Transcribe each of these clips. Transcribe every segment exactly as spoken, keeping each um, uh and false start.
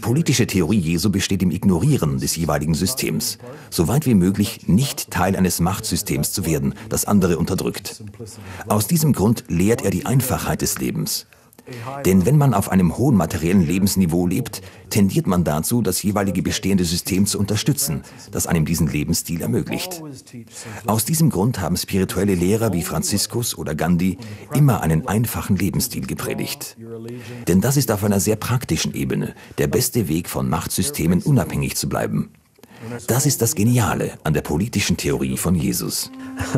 politische Theorie Jesu besteht im Ignorieren des jeweiligen Systems, so weit wie möglich nicht Teil eines Machtsystems zu werden, das andere unterdrückt. Aus diesem Grund lehrt er die Einfachheit des Lebens. Denn wenn man auf einem hohen materiellen Lebensniveau lebt, tendiert man dazu, das jeweilige bestehende System zu unterstützen, das einem diesen Lebensstil ermöglicht. Aus diesem Grund haben spirituelle Lehrer wie Franziskus oder Gandhi immer einen einfachen Lebensstil gepredigt. Denn das ist auf einer sehr praktischen Ebene der beste Weg, von Machtsystemen unabhängig zu bleiben. Das ist das Geniale an der politischen Theorie von Jesus.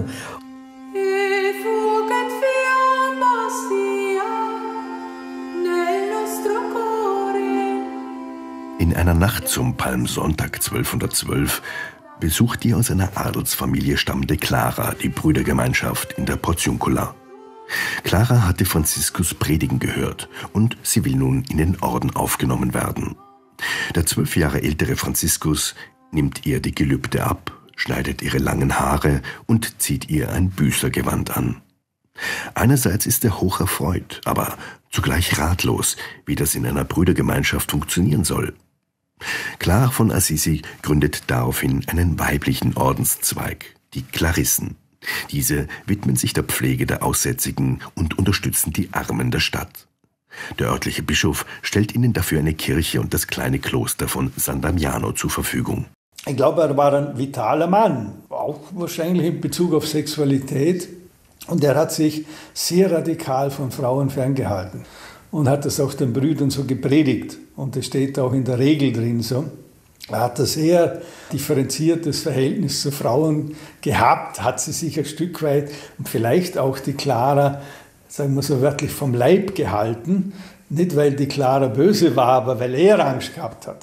In einer Nacht zum Palmsonntag zwölfhundertzwölf besucht die aus einer Adelsfamilie stammende Clara die Brüdergemeinschaft in der Portiuncula. Clara hatte Franziskus predigen gehört und sie will nun in den Orden aufgenommen werden. Der zwölf Jahre ältere Franziskus nimmt ihr die Gelübde ab, schneidet ihre langen Haare und zieht ihr ein Büßergewand an. Einerseits ist er hoch erfreut, aber zugleich ratlos, wie das in einer Brüdergemeinschaft funktionieren soll. Clara von Assisi gründet daraufhin einen weiblichen Ordenszweig, die Klarissen. Diese widmen sich der Pflege der Aussätzigen und unterstützen die Armen der Stadt. Der örtliche Bischof stellt ihnen dafür eine Kirche und das kleine Kloster von San Damiano zur Verfügung. Ich glaube, er war ein vitaler Mann, auch wahrscheinlich in Bezug auf Sexualität. Und er hat sich sehr radikal von Frauen ferngehalten und hat das auch den Brüdern so gepredigt. Und das steht auch in der Regel drin so. Er hat ein sehr differenziertes Verhältnis zu Frauen gehabt, hat sie sich ein Stück weit und vielleicht auch die Clara, sagen wir so wörtlich, vom Leib gehalten. Nicht, weil die Clara böse war, aber weil er Angst gehabt hat.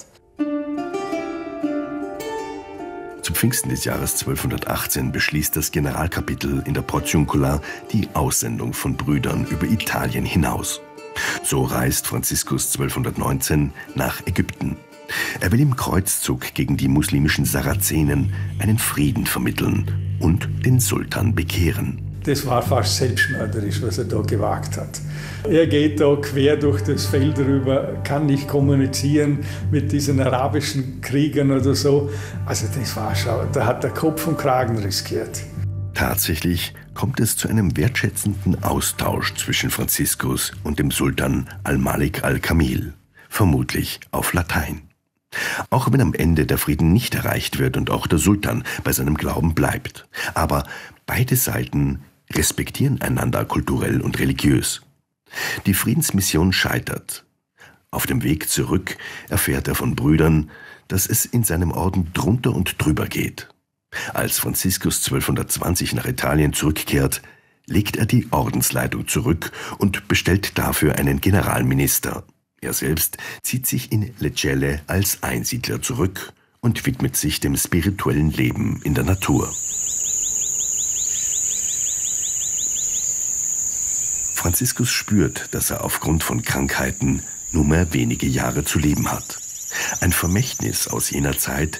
Zu Pfingsten des Jahres zwölfhundertachtzehn beschließt das Generalkapitel in der Portiuncula die Aussendung von Brüdern über Italien hinaus. So reist Franziskus zwölfhundertneunzehn nach Ägypten. Er will im Kreuzzug gegen die muslimischen Sarazenen einen Frieden vermitteln und den Sultan bekehren. Das war fast selbstmörderisch, was er da gewagt hat. Er geht da quer durch das Feld rüber, kann nicht kommunizieren mit diesen arabischen Kriegern oder so. Also das war schon, da hat er Kopf und Kragen riskiert. Tatsächlich kommt es zu einem wertschätzenden Austausch zwischen Franziskus und dem Sultan Al-Malik al-Kamil, vermutlich auf Latein. Auch wenn am Ende der Frieden nicht erreicht wird und auch der Sultan bei seinem Glauben bleibt. Aber beide Seiten respektieren einander kulturell und religiös. Die Friedensmission scheitert. Auf dem Weg zurück erfährt er von Brüdern, dass es in seinem Orden drunter und drüber geht. Als Franziskus zwölfhundertzwanzig nach Italien zurückkehrt, legt er die Ordensleitung zurück und bestellt dafür einen Generalminister. Er selbst zieht sich in Lecce als Einsiedler zurück und widmet sich dem spirituellen Leben in der Natur. Franziskus spürt, dass er aufgrund von Krankheiten nur mehr wenige Jahre zu leben hat. Ein Vermächtnis aus jener Zeit